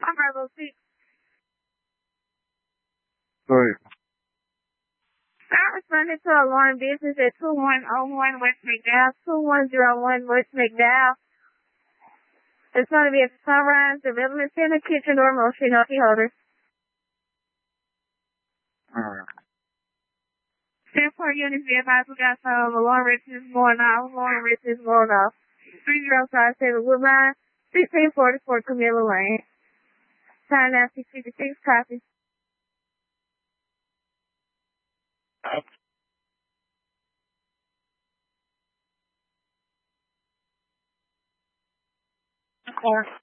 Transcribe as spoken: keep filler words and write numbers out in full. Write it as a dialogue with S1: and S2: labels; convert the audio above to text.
S1: I'm Bravo six.
S2: Sorry.
S1: I responded to alarm business at two one oh one West McDowell, two one oh one West McDowell. It's going to be at Sunrise Development Center, kitchen door, motion, key holder.
S2: Alright.
S1: ten four units, be advised, we got some alarm registers going off, alarm registers going off. three zero five seven Woodbine, sixteen forty-four Camilla Lane. Time now six fifty-six, copy.
S2: Car.